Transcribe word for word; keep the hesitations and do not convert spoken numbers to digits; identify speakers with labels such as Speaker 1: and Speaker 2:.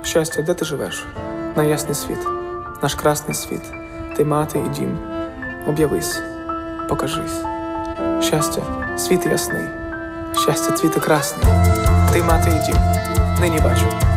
Speaker 1: Щастя, де ти живеш? На ясний світ, наш красний світ, ти мати і дім. Об'явись, покажись. Щастя, світ ясний, щастя, цвіти красний, ти мати і дім. Нині бачу.